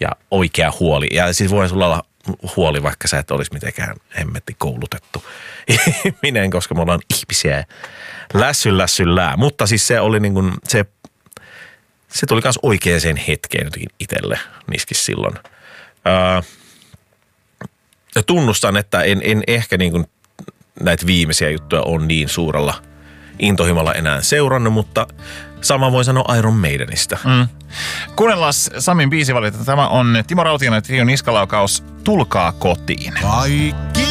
ja oikea huoli. Ja siis voi sulla olla huoli, vaikka sä et olisi mitenkään hemmetti koulutettu ihminen, koska me ollaan ihmisiä lässyllää. Mutta siis se oli niin kuin, se tuli myös oikeaan hetkeen jotenkin itselle niskis silloin. Ja tunnustan, että en ehkä niin kuin näitä viimeisiä juttuja on niin suurella intohimolla enää seurannut, mutta sama voi sanoa Iron Maidenistä. Kuunnellaan Samin biisivalinta. Tämä on Timo Rautiainen ja Trio Niskalaukaus Tulkaa kotiin. Kaikki